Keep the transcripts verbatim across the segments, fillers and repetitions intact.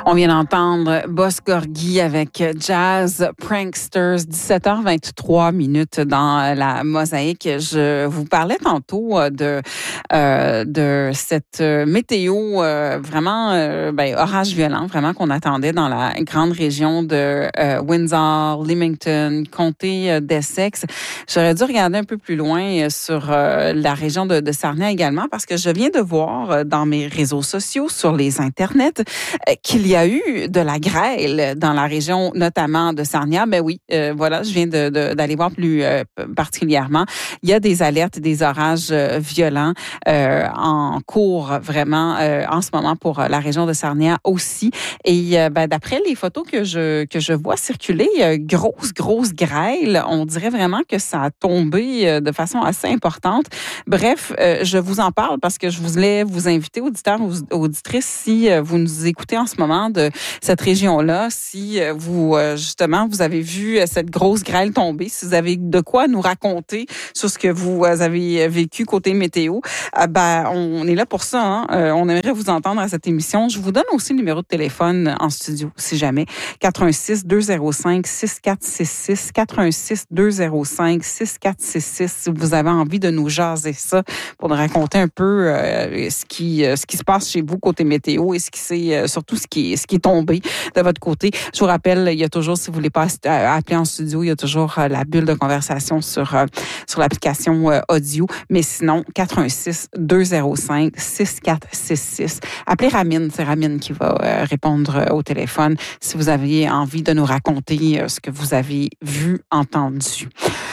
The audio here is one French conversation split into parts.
On vient d'entendre Boss Gorgui avec Jazz Pranksters, dix-sept heures vingt-trois minutes dans la mosaïque. Je vous parlais tantôt de euh, de cette météo euh, vraiment euh, ben, orage violent, vraiment qu'on attendait dans la grande région de euh, Windsor, Leamington, comté d'Essex. J'aurais dû regarder un peu plus loin sur euh, la région de, de Sarnia également parce que je viens de voir dans mes réseaux sociaux, sur les internets, euh, qu'il y a eu de la grêle dans la région, notamment de Sarnia. Ben oui, euh, voilà, je viens de, de, d'aller voir plus euh, particulièrement. Il y a des alertes, des orages euh, violents euh, en cours vraiment euh, en ce moment pour la région de Sarnia aussi. Et euh, ben, d'après les photos que je que je vois circuler, euh, grosse grosse grêle. On dirait vraiment que ça a tombé euh, de façon assez importante. Bref, euh, je vous en parle parce que je voulais vous inviter, auditeurs ou auditrices, si euh, vous nous écoutez en ce moment de cette région-là, si euh, vous, euh, justement, vous avez vu euh, cette grosse grêle tomber, si vous avez de quoi nous raconter sur ce que vous euh, avez vécu côté météo, euh, ben, on est là pour ça. Hein? Euh, on aimerait vous entendre à cette émission. Je vous donne aussi le numéro de téléphone en studio, si jamais. quatre un six, deux zéro cinq, six quatre six six, quatre un six, deux zéro cinq, six quatre six six, si vous avez envie de nous jaser ça pour nous raconter un peu euh, ce qui euh, ce qui se passe chez vous côté météo et ce qui c'est euh, surtout ce qui est ce qui est tombé de votre côté. Je vous rappelle, il y a toujours, si vous voulez pas appeler en studio, il y a toujours euh, la bulle de conversation sur euh, sur l'application euh, audio, mais sinon quatre un six, deux zéro cinq, six quatre six six. Appelez Ramine, c'est Ramine qui va euh, répondre euh, au téléphone si vous aviez envie de nous raconter euh, ce que vous avez vu, entendu.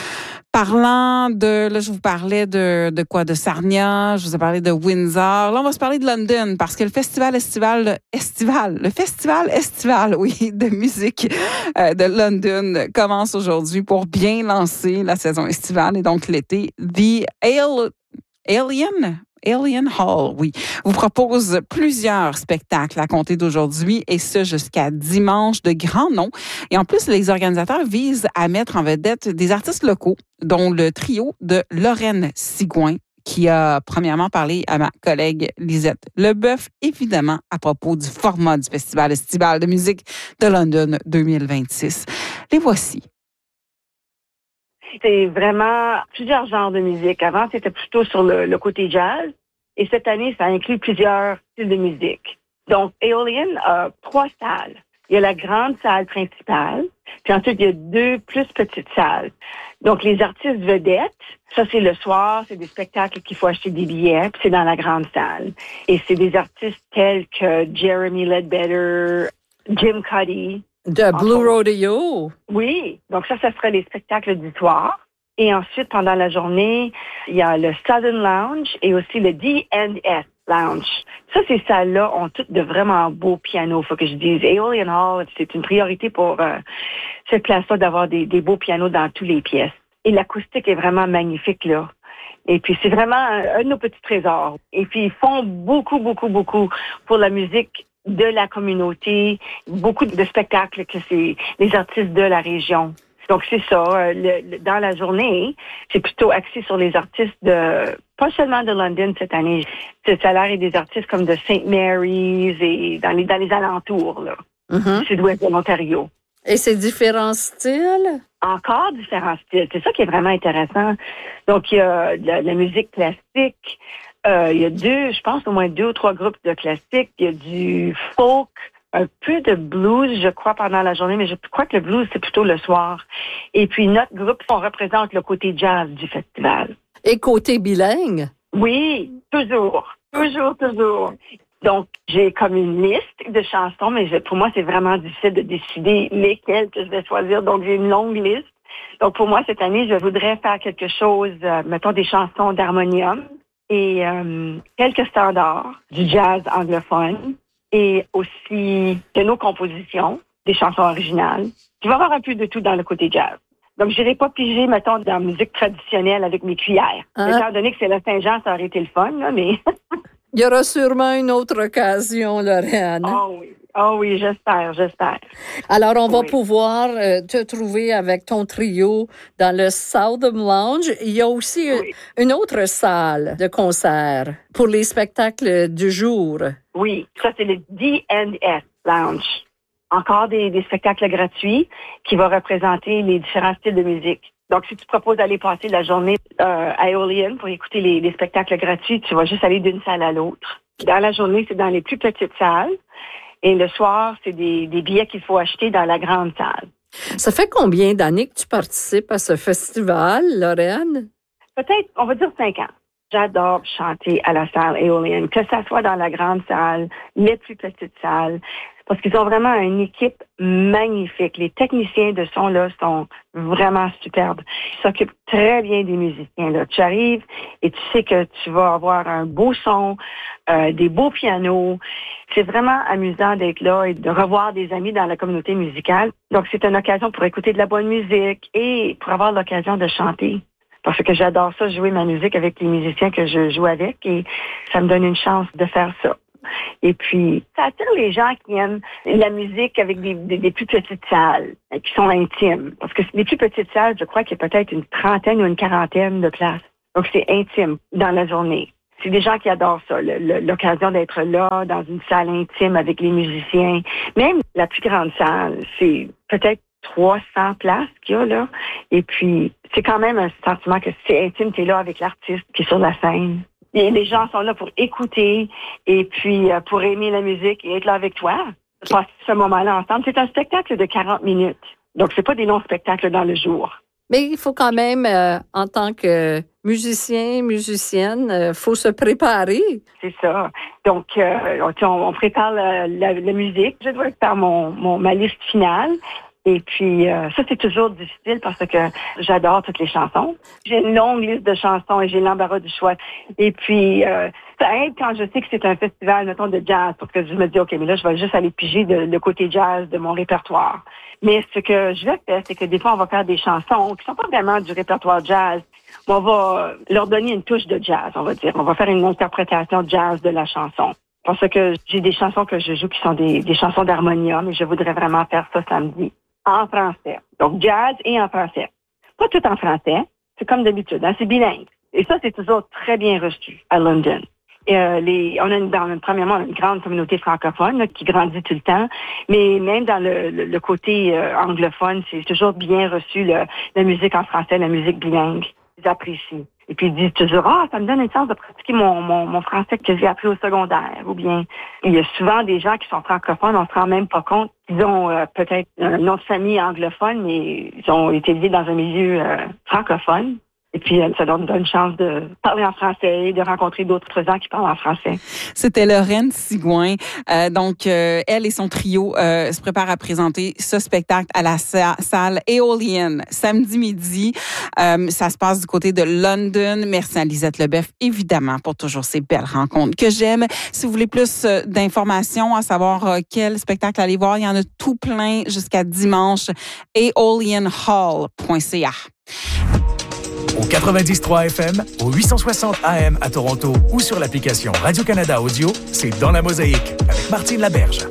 Parlant de, là, je vous parlais de, de quoi? De Sarnia, je vous ai parlé de Windsor. Là, on va se parler de London parce que le festival estival, estival, le festival estival, oui, de musique euh, de London commence aujourd'hui pour bien lancer la saison estivale et donc l'été. The Ale, Alien? Alien Hall, oui, vous propose plusieurs spectacles à compter d'aujourd'hui et ce jusqu'à dimanche de grands noms. Et en plus, les organisateurs visent à mettre en vedette des artistes locaux, dont le trio de Lorraine Sigouin, qui a premièrement parlé à ma collègue Lisette Leboeuf, évidemment, à propos du format du Festival estival de musique de London deux mille vingt-six. Les voici. C'est vraiment plusieurs genres de musique. Avant, c'était plutôt sur le, le côté jazz. Et cette année, ça inclut plusieurs styles de musique. Donc, Aeolian a trois salles. Il y a la grande salle principale, puis ensuite, il y a deux plus petites salles. Donc, les artistes vedettes, ça, c'est le soir, c'est des spectacles qu'il faut acheter des billets, puis c'est dans la grande salle. Et c'est des artistes tels que Jeremy Ledbetter, Jim Cuddy, de Blue Rodeo. Oui, donc ça, ça serait les spectacles du soir. Et ensuite, pendant la journée, il y a le Southern Lounge et aussi le D and S Lounge. Ça, ces salles-là ont toutes de vraiment beaux pianos, faut que je dise. Aeolian Hall, c'est une priorité pour euh, cette place-là d'avoir des, des beaux pianos dans toutes les pièces. Et l'acoustique est vraiment magnifique, là. Et puis, c'est vraiment un, un de nos petits trésors. Et puis, ils font beaucoup, beaucoup, beaucoup pour la musique de la communauté, beaucoup de spectacles que c'est les artistes de la région. Donc, c'est ça. Le, le, dans la journée, c'est plutôt axé sur les artistes de, pas seulement de London cette année. Ça a l'air des artistes comme de Saint Mary's et dans les, dans les alentours, là, mm-hmm. du sud-ouest de l'Ontario. Et c'est différents styles? Encore différents styles. C'est ça qui est vraiment intéressant. Donc, il y a de la, de la musique classique. Euh, il y a deux, je pense, au moins deux ou trois groupes de classiques. Il y a du folk, un peu de blues, je crois, pendant la journée, mais je crois que le blues, c'est plutôt le soir. Et puis, notre groupe, on représente le côté jazz du festival. Et côté bilingue? Oui, toujours. Toujours, toujours. Donc, j'ai comme une liste de chansons, mais je, pour moi, c'est vraiment difficile de décider lesquelles que je vais choisir. Donc, j'ai une longue liste. Donc, pour moi, cette année, je voudrais faire quelque chose, euh, mettons des chansons d'harmonium et euh, quelques standards du jazz anglophone et aussi de nos compositions, des chansons originales. Il va y avoir un peu de tout dans le côté jazz. Donc, je n'irai pas piger, mettons, dans la musique traditionnelle avec mes cuillères. Ah. Étant donné que c'est la Saint-Jean, ça aurait été le fun, là, mais... Il y aura sûrement une autre occasion, Lorraine. Oh oui. Oh oui, j'espère, j'espère. Alors, on va oui. pouvoir euh, te trouver avec ton trio dans le Southern Lounge. Il y a aussi oui. une, une autre salle de concert pour les spectacles du jour. Oui, ça, c'est le D and S. Lounge. Encore des, des spectacles gratuits qui vont représenter les différents styles de musique. Donc, si tu proposes d'aller passer la journée euh, à Aeolian pour écouter les, les spectacles gratuits, tu vas juste aller d'une salle à l'autre. Dans la journée, c'est dans les plus petites salles. Et le soir, c'est des, des billets qu'il faut acheter dans la grande salle. Ça fait combien d'années que tu participes à ce festival, Lorraine? Peut-être, on va dire cinq ans. J'adore chanter à la salle Aeolian, que ça soit dans la grande salle, les plus petites salles, parce qu'ils ont vraiment une équipe magnifique. Les techniciens de son là sont vraiment superbes. Ils s'occupent très bien des musiciens. Là. Tu arrives et tu sais que tu vas avoir un beau son, euh, des beaux pianos. C'est vraiment amusant d'être là et de revoir des amis dans la communauté musicale. Donc, c'est une occasion pour écouter de la bonne musique et pour avoir l'occasion de chanter. Parce que j'adore ça, jouer ma musique avec les musiciens que je joue avec et ça me donne une chance de faire ça. Et puis, ça attire les gens qui aiment la musique avec des, des, des plus petites salles, qui sont intimes. Parce que les plus petites salles, je crois qu'il y a peut-être une trentaine ou une quarantaine de places. Donc, c'est intime dans la journée. C'est des gens qui adorent ça, le, le, l'occasion d'être là, dans une salle intime avec les musiciens. Même la plus grande salle, c'est peut-être trois cents places qu'il y a là. Et puis, c'est quand même un sentiment que c'est intime, tu es là avec l'artiste qui est sur la scène. Et les gens sont là pour écouter et puis euh, pour aimer la musique et être là avec toi. Passer ce moment-là ensemble. C'est un spectacle de quarante minutes. Donc, c'est pas des longs spectacles dans le jour. Mais il faut quand même, euh, en tant que musicien, musicienne, euh, faut se préparer. C'est ça. Donc, euh, on, on prépare la, la, la musique. Je dois faire mon, mon, ma liste finale. Et puis, euh, ça, c'est toujours difficile parce que j'adore toutes les chansons. J'ai une longue liste de chansons et j'ai l'embarras du choix. Et puis, euh, ça aide quand je sais que c'est un festival, mettons, de jazz, parce que je me dis, OK, mais là, je vais juste aller piger de, le côté jazz de mon répertoire. Mais ce que je vais faire, c'est que des fois, on va faire des chansons qui sont pas vraiment du répertoire jazz. Mais on va leur donner une touche de jazz, on va dire. On va faire une interprétation jazz de la chanson. Parce que j'ai des chansons que je joue qui sont des, des chansons d'harmonium et je voudrais vraiment faire ça samedi. En français. Donc, jazz et en français. Pas tout en français. C'est comme d'habitude. Hein, c'est bilingue. Et ça, c'est toujours très bien reçu à London. Et, euh, les, on a une, dans, premièrement, on a une grande communauté francophone là, qui grandit tout le temps. Mais même dans le, le, le côté euh, anglophone, c'est toujours bien reçu le, la musique en français, la musique bilingue. Ils apprécient. Et puis ils disent toujours, ah, ça me donne une chance de pratiquer mon, mon, mon français que j'ai appris au secondaire. Ou bien, il y a souvent des gens qui sont francophones, on se rend même pas compte. Ils ont euh, peut-être un nom de famille anglophone, mais ils ont été élevés dans un milieu euh, francophone. Et puis, ça donne une chance de parler en français et de rencontrer d'autres gens qui parlent en français. C'était Lorraine Sigouin. Euh, donc, euh, elle et son trio euh, se préparent à présenter ce spectacle à la sa- salle Aeolian samedi midi. Euh, ça se passe du côté de London. Merci à Lisette Leboeuf, évidemment, pour toujours ces belles rencontres que j'aime. Si vous voulez plus euh, d'informations, à savoir euh, quel spectacle aller voir, il y en a tout plein jusqu'à dimanche. aeolian hall point c a. Au quatre-vingt-dix trois F M, au huit cent soixante A M à Toronto ou sur l'application Radio-Canada Audio, c'est Dans la Mosaïque avec Martine Laberge.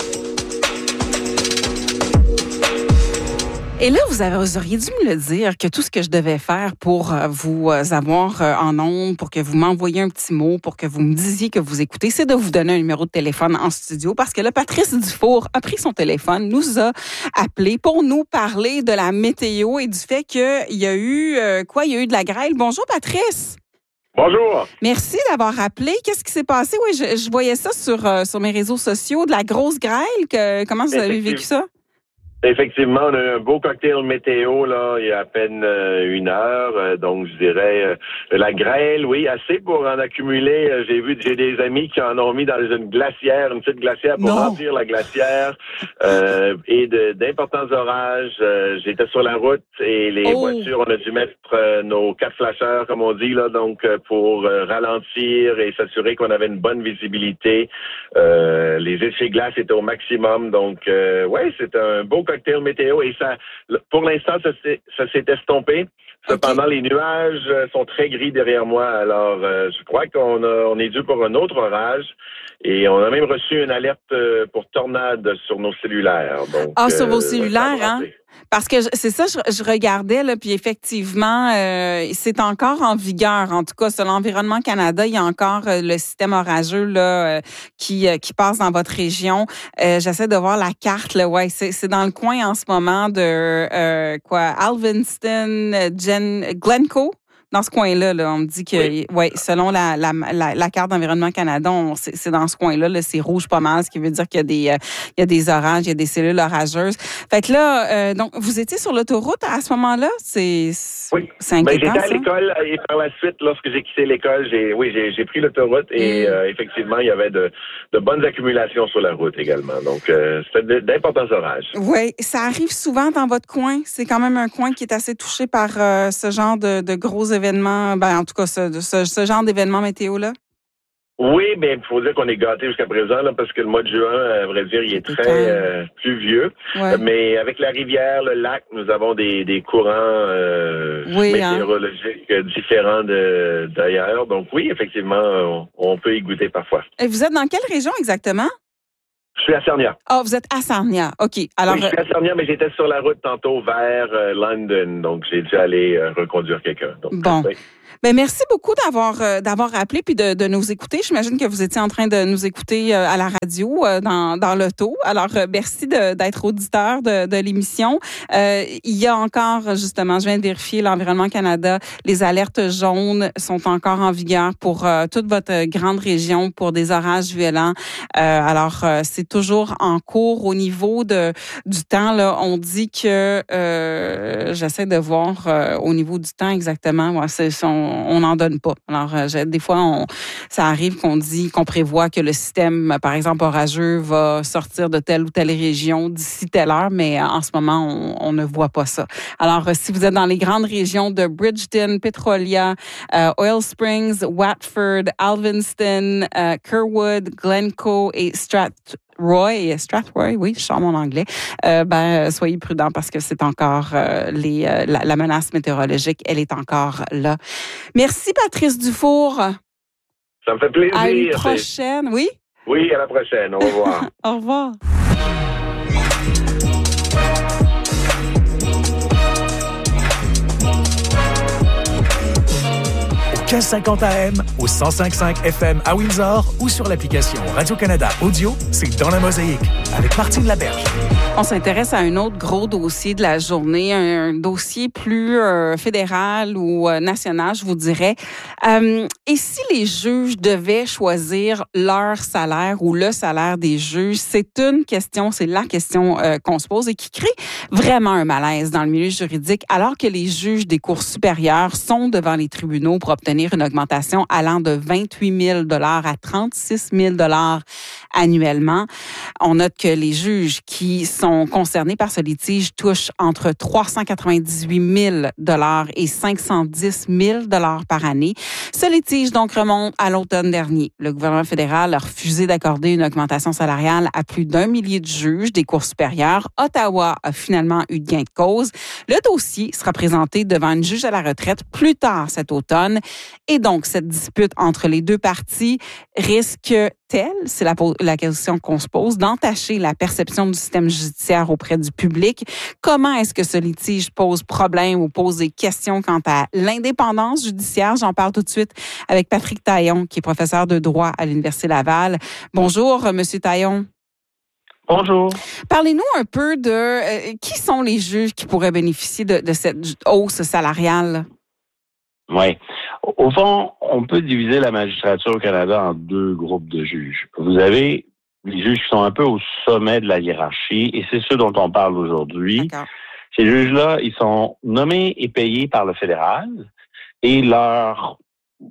Et là, vous, avez, vous auriez dû me le dire que tout ce que je devais faire pour vous avoir en ondes, pour que vous m'envoyiez un petit mot, pour que vous me disiez que vous écoutez, c'est de vous donner un numéro de téléphone en studio parce que là, Patrice Dufour a pris son téléphone, nous a appelé pour nous parler de la météo et du fait qu'il y a eu, euh, quoi, il y a eu de la grêle. Bonjour, Patrice. Bonjour. Merci d'avoir appelé. Qu'est-ce qui s'est passé? Oui, je, je voyais ça sur, euh, sur mes réseaux sociaux, de la grosse grêle. Que, comment vous avez vécu ça? Effectivement, on a eu un beau cocktail météo là il y a à peine euh, une heure, euh, donc je dirais euh, la grêle, oui, assez pour en accumuler. Euh, j'ai vu, j'ai des amis qui en ont mis dans une glacière, une petite glacière pour non. remplir la glacière euh, et de, d'importants orages. Euh, j'étais sur la route et les oh. voitures, on a dû mettre euh, nos quatre flasheurs, comme on dit là, donc euh, pour euh, ralentir et s'assurer qu'on avait une bonne visibilité. Euh, les essuie-glaces étaient au maximum, donc euh, ouais, c'est un beau cocktail météo et ça, pour l'instant, ça s'est, ça s'est estompé. Cependant, okay. Les nuages sont très gris derrière moi. Alors, euh, je crois qu'on a, on est dû pour un autre orage et on a même reçu une alerte pour tornade sur nos cellulaires. Donc, ah, sur vos euh, cellulaires, hein? Parce que je- c'est ça, je, je regardais, là, puis effectivement, euh, c'est encore en vigueur. En tout cas, sur l'Environnement Canada, il y a encore euh, le système orageux là, euh, qui, euh, qui passe dans votre région. Euh, j'essaie de voir la carte. Là, ouais, c'est, c'est dans le coin en ce moment de euh, quoi, Alvinston, Jen, Glencoe. Dans ce coin-là, là, on me dit que, oui, ouais, selon la, la, la, la carte d'Environnement Canada, on, c'est, c'est dans ce coin-là, là, c'est rouge pas mal, ce qui veut dire qu'il y a des, euh, il y a des orages, il y a des cellules orageuses. Fait que là, euh, donc, vous étiez sur l'autoroute à ce moment-là? C'est, oui. c'est inquiétant, ben, j'étais à ça? l'école et par la suite, lorsque j'ai quitté l'école, j'ai, oui, j'ai, j'ai pris l'autoroute et mm. euh, effectivement, il y avait de, de bonnes accumulations sur la route également. Donc, euh, c'était d'importants orages. Oui, ça arrive souvent dans votre coin. C'est quand même un coin qui est assez touché par euh, ce genre de, de gros événements, ben, en tout cas, ce, ce, ce genre d'événements météo-là? Oui, mais il faut dire qu'on est gâtés jusqu'à présent, là, parce que le mois de juin, à vrai dire, il est très euh, pluvieux. Ouais. Mais avec la rivière, le lac, nous avons des, des courants euh, oui, météorologiques hein? différents de, d'ailleurs. Donc oui, effectivement, on, on peut y goûter parfois. Et vous êtes dans quelle région exactement? Je suis à Sarnia. Ah, oh, vous êtes à Sarnia. OK. Alors, oui, je suis à Sarnia, mais j'étais sur la route tantôt vers euh, London. Donc, j'ai dû aller euh, reconduire quelqu'un. Donc, bon. Oui. Ben merci beaucoup d'avoir euh, d'avoir appelé puis de, de nous écouter. J'imagine que vous étiez en train de nous écouter euh, à la radio euh, dans dans l'auto. Alors euh, merci de, d'être auditeur de, de l'émission. Euh, il y a encore justement, je viens de vérifier l'Environnement Canada, les alertes jaunes sont encore en vigueur pour euh, toute votre grande région pour des orages violents. Euh, alors euh, c'est toujours en cours au niveau de du temps là. On dit que euh, j'essaie de voir euh, au niveau du temps exactement. Ouais, c'est son on n'en donne pas. Alors, euh, des fois, on, ça arrive qu'on dit, qu'on prévoit que le système, par exemple, orageux, va sortir de telle ou telle région d'ici telle heure, mais en ce moment, on, on ne voit pas ça. Alors, euh, si vous êtes dans les grandes régions de Bridgeton, Petrolia, euh, Oil Springs, Watford, Alvinston, euh, Kerwood, Glencoe et Strat Roy, Strathroy, oui, je sors mon anglais. Euh, ben, soyez prudents parce que c'est encore euh, les euh, la, la menace météorologique, elle est encore là. Merci Patrice Dufour. Ça me fait plaisir. À une prochaine, oui. Oui, à la prochaine. Au revoir. Au revoir. quinze cinquante A M, au cent cinq virgule cinq F M à Windsor ou sur l'application Radio-Canada Audio, c'est Dans la Mosaïque avec Martine Laberge. On s'intéresse à un autre gros dossier de la journée, un dossier plus euh, fédéral ou euh, national, je vous dirais. Euh, et si les juges devaient choisir leur salaire ou le salaire des juges, c'est une question, c'est la question euh, qu'on se pose et qui crée vraiment un malaise dans le milieu juridique, alors que les juges des cours supérieures sont devant les tribunaux pour obtenir une augmentation allant de vingt-huit mille dollars à trente-six mille dollars annuellement. On note que les juges qui sont concernés par ce litige touchent entre trois cent quatre-vingt-dix-huit mille dollars et cinq cent dix mille dollars par année. Ce litige donc remonte à l'automne dernier. Le gouvernement fédéral a refusé d'accorder une augmentation salariale à plus d'un millier de juges des cours supérieures. Ottawa a finalement eu gain de cause. Le dossier sera présenté devant une juge à la retraite plus tard cet automne. Et donc, cette dispute entre les deux parties risque-t-elle, c'est la, la question qu'on se pose, d'entacher la perception du système judiciaire auprès du public? Comment est-ce que ce litige pose problème ou pose des questions quant à l'indépendance judiciaire? J'en parle tout de suite avec Patrick Taillon, qui est professeur de droit à l'Université Laval. Bonjour, Monsieur Taillon. Bonjour. Parlez-nous un peu de euh, qui sont les juges qui pourraient bénéficier de, de cette hausse salariale? Oui. Au fond, on peut diviser la magistrature au Canada en deux groupes de juges. Vous avez les juges qui sont un peu au sommet de la hiérarchie, et c'est ceux dont on parle aujourd'hui. D'accord. Ces juges-là, ils sont nommés et payés par le fédéral, et leur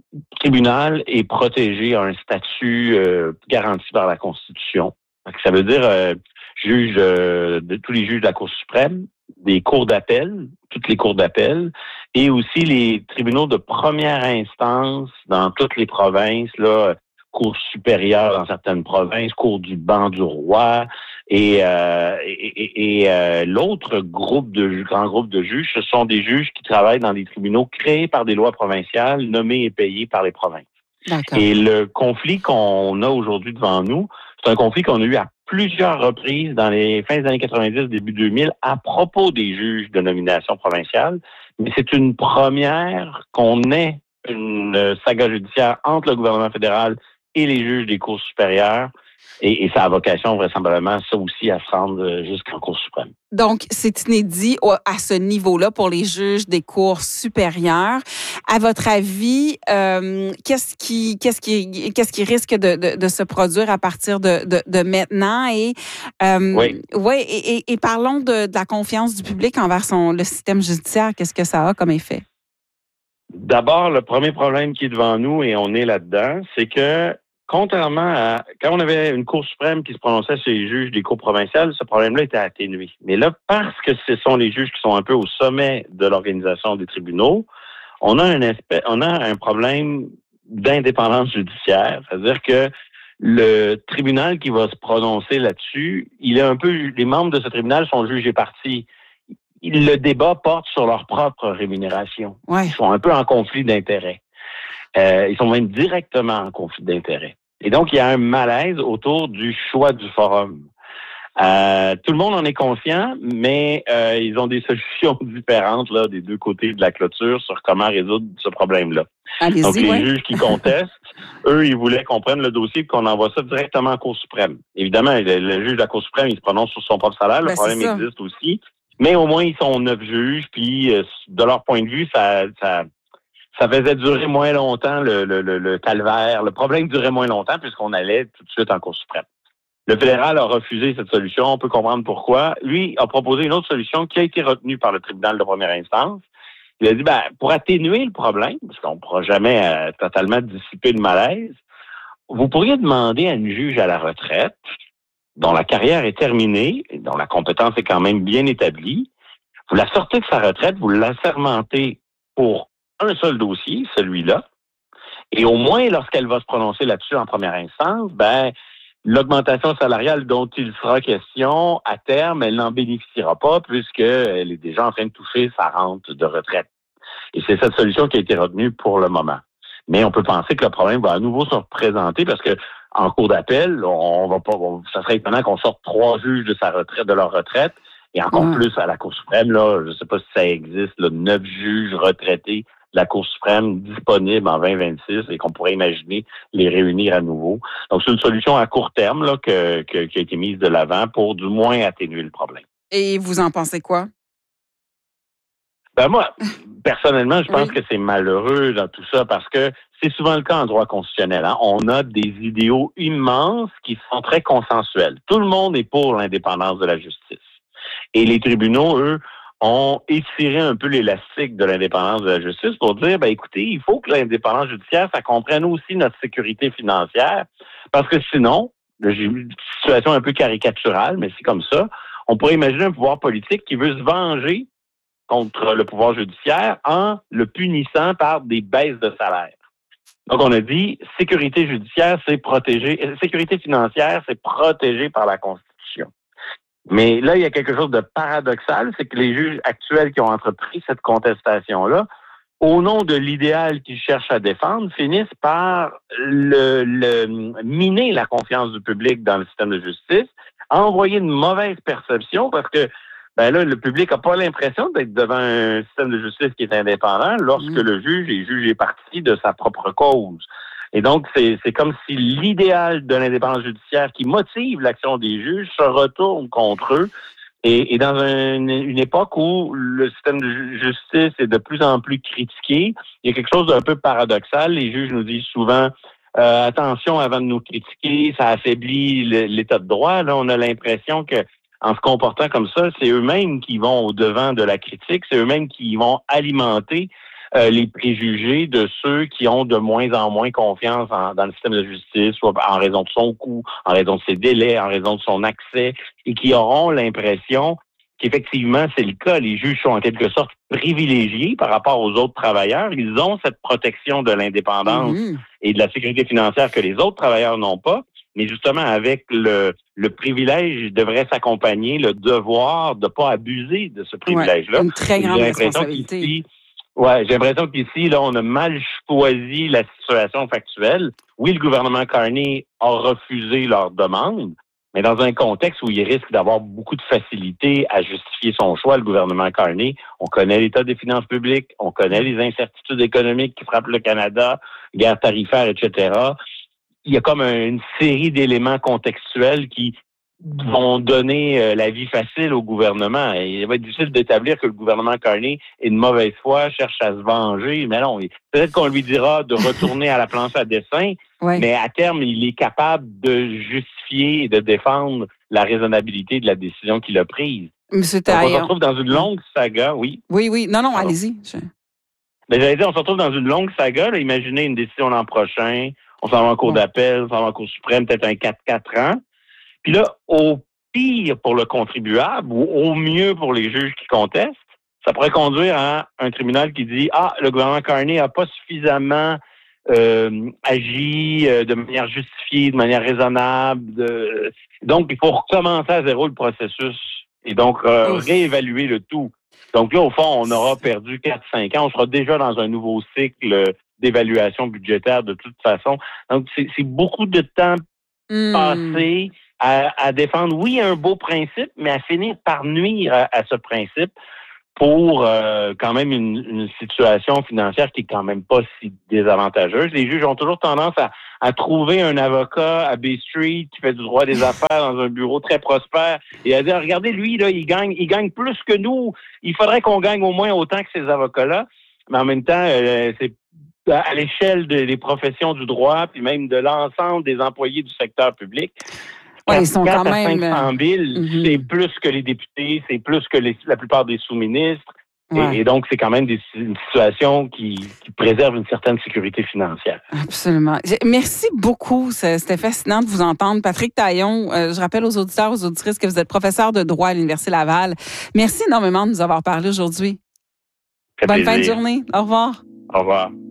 tribunal est protégé à un statut euh, garanti par la Constitution. Ça veut dire euh, juge euh, de tous les juges de la Cour suprême, des cours d'appel, toutes les cours d'appel, et aussi les tribunaux de première instance dans toutes les provinces, là, cours supérieures dans certaines provinces, cours du banc du roi, et, euh, et, et, et euh, l'autre groupe de grand groupe de juges, ce sont des juges qui travaillent dans des tribunaux créés par des lois provinciales, nommés et payés par les provinces. D'accord. Et le conflit qu'on a aujourd'hui devant nous, c'est un conflit qu'on a eu à plusieurs reprises dans les fins des années quatre-vingt-dix, début deux mille, à propos des juges de nomination provinciale. Mais c'est une première qu'on ait une saga judiciaire entre le gouvernement fédéral et les juges des cours supérieures. Et, et ça a vocation, vraisemblablement, ça aussi, à se rendre jusqu'en Cour suprême. Donc, c'est inédit à ce niveau-là pour les juges des cours supérieures. À votre avis, euh, qu'est-ce qui, qu'est-ce qui, qu'est-ce qui risque de, de, de se produire à partir de, de, de maintenant? Et, euh, oui. Ouais, et, et, et parlons de, de la confiance du public envers son, le système judiciaire. Qu'est-ce que ça a comme effet? D'abord, le premier problème qui est devant nous, et on est là-dedans, c'est que contrairement à quand on avait une Cour suprême qui se prononçait sur les juges des cours provinciales, ce problème-là était atténué. Mais là, parce que ce sont les juges qui sont un peu au sommet de l'organisation des tribunaux, on a un espèce, on a un problème d'indépendance judiciaire. C'est-à-dire que le tribunal qui va se prononcer là-dessus, il est un peu, les membres de ce tribunal sont jugés partis. Le débat porte sur leur propre rémunération. Ouais. Ils sont un peu en conflit d'intérêts. Euh, ils sont même directement en conflit d'intérêts. Et donc, il y a un malaise autour du choix du forum. Euh, tout le monde en est conscient, mais euh, ils ont des solutions différentes là des deux côtés de la clôture sur comment résoudre ce problème-là. Allez-y, donc, les ouais. juges qui contestent, eux, ils voulaient qu'on prenne le dossier et qu'on envoie ça directement en Cour suprême. Évidemment, le, le juge de la Cour suprême, il se prononce sur son propre salaire. Le Ben, problème c'est ça. existe aussi. Mais au moins, ils sont neuf juges, puis euh, de leur point de vue, ça... ça Ça faisait durer moins longtemps le, le, le, le calvaire. Le problème durait moins longtemps puisqu'on allait tout de suite en Cour suprême. Le fédéral a refusé cette solution. On peut comprendre pourquoi. Lui a proposé une autre solution qui a été retenue par le tribunal de première instance. Il a dit, ben, pour atténuer le problème, parce qu'on ne pourra jamais euh, totalement dissiper le malaise, vous pourriez demander à une juge à la retraite, dont la carrière est terminée, et dont la compétence est quand même bien établie, vous la sortez de sa retraite, vous l'assermentez pour un seul dossier, celui-là, et au moins, lorsqu'elle va se prononcer là-dessus en première instance, ben, l'augmentation salariale dont il sera question, à terme, elle n'en bénéficiera pas puisqu'elle est déjà en train de toucher sa rente de retraite. Et c'est cette solution qui a été retenue pour le moment. Mais on peut penser que le problème va à nouveau se représenter parce que en cours d'appel, on va pas, on, ça serait étonnant qu'on sorte trois juges de sa retraite, de leur retraite, et encore Ouais. plus à la Cour suprême, là, je ne sais pas si ça existe, là, neuf juges retraités de la Cour suprême disponibles en vingt vingt-six et qu'on pourrait imaginer les réunir à nouveau. Donc, c'est une solution à court terme là, que, que, qui a été mise de l'avant pour du moins atténuer le problème. Et vous en pensez quoi? Ben moi, personnellement, je pense Oui. que c'est malheureux dans tout ça parce que c'est souvent le cas en droit constitutionnel. Hein. On a des idéaux immenses qui sont très consensuels. Tout le monde est pour l'indépendance de la justice. Et les tribunaux, eux, ont étiré un peu l'élastique de l'indépendance de la justice pour dire, ben écoutez, il faut que l'indépendance judiciaire, ça comprenne aussi notre sécurité financière, parce que sinon, j'ai une situation un peu caricaturale, mais c'est comme ça, on pourrait imaginer un pouvoir politique qui veut se venger contre le pouvoir judiciaire en le punissant par des baisses de salaire. Donc, on a dit, sécurité judiciaire, c'est protégé, sécurité financière, c'est protégé par la Constitution. Mais là, il y a quelque chose de paradoxal, c'est que les juges actuels qui ont entrepris cette contestation-là, au nom de l'idéal qu'ils cherchent à défendre, finissent par le, le miner la confiance du public dans le système de justice, envoyer une mauvaise perception parce que ben là, le public n'a pas l'impression d'être devant un système de justice qui est indépendant lorsque mmh. le juge est jugé partie de sa propre cause. Et donc, c'est, c'est comme si l'idéal de l'indépendance judiciaire qui motive l'action des juges se retourne contre eux. Et, et dans un, une époque où le système de justice est de plus en plus critiqué, il y a quelque chose d'un peu paradoxal. Les juges nous disent souvent euh, attention avant de nous critiquer, ça affaiblit le, l'état de droit. Là, on a l'impression que en se comportant comme ça, c'est eux-mêmes qui vont au-devant de la critique, c'est eux-mêmes qui vont alimenter Euh, les préjugés de ceux qui ont de moins en moins confiance en, dans le système de justice, soit en raison de son coût, en raison de ses délais, en raison de son accès, et qui auront l'impression qu'effectivement, c'est le cas. Les juges sont en quelque sorte privilégiés par rapport aux autres travailleurs. Ils ont cette protection de l'indépendance mmh. et de la sécurité financière que les autres travailleurs n'ont pas. Mais justement, avec le, le privilège, devrait s'accompagner le devoir de ne pas abuser de ce privilège-là. Ouais, une très grande J'ai l'impression responsabilité. qu'ici, Ouais, j'ai l'impression qu'ici, là, on a mal choisi la situation factuelle. Oui, le gouvernement Carney a refusé leur demande, Mais dans un contexte où il risque d'avoir beaucoup de facilité à justifier son choix, le gouvernement Carney, on connaît l'état des finances publiques, on connaît les incertitudes économiques qui frappent le Canada, guerre tarifaire, et cetera. Il y a comme une série d'éléments contextuels qui vont donner euh, la vie facile au gouvernement. Et il va être difficile d'établir que le gouvernement Carney est de mauvaise foi, cherche à se venger. Mais non, peut-être qu'on lui dira de retourner à la planche à dessin, ouais. Mais à terme, il est capable de justifier et de défendre la raisonnabilité de la décision qu'il a prise. Monsieur Donc, on se retrouve dans une longue saga, oui. Oui, oui. Non, non, Pardon. allez-y. Je... Mais j'allais dire, on se retrouve dans une longue saga. Là. Imaginez une décision l'an prochain. On s'en va en cour ouais. d'appel, on s'en va en cour suprême, peut-être un quatre quatre ans. Puis là, au pire pour le contribuable ou au mieux pour les juges qui contestent, ça pourrait conduire à un tribunal qui dit « Ah, le gouvernement Carney n'a pas suffisamment euh, agi euh, de manière justifiée, de manière raisonnable. De... » Donc, il faut recommencer à zéro le processus et donc euh, réévaluer le tout. Donc là, au fond, on aura perdu quatre cinq ans. On sera déjà dans un nouveau cycle d'évaluation budgétaire de toute façon. Donc, c'est, c'est beaucoup de temps mmh. passé à, à défendre, oui, un beau principe, mais à finir par nuire à, à ce principe pour euh, quand même une, une situation financière qui est quand même pas si désavantageuse. Les juges ont toujours tendance à, à trouver un avocat à Bay Street qui fait du droit des affaires dans un bureau très prospère et à dire, regardez, lui, là, il gagne, il gagne plus que nous. Il faudrait qu'on gagne au moins autant que ces avocats-là. Mais en même temps, euh, c'est à l'échelle des professions du droit, puis même de l'ensemble des employés du secteur public. Ouais, ils sont quand à même... cinq cent mille, mm-hmm. c'est plus que les députés, c'est plus que les, la plupart des sous-ministres. Ouais. Et, et donc, c'est quand même des, une situation qui, qui préserve une certaine sécurité financière. Absolument. Merci beaucoup. C'était fascinant de vous entendre. Patrick Taillon, euh, je rappelle aux auditeurs, aux auditrices que vous êtes professeur de droit à l'Université Laval. Merci énormément de nous avoir parlé aujourd'hui. Bonne plaisir. fin de journée. Au revoir. Au revoir.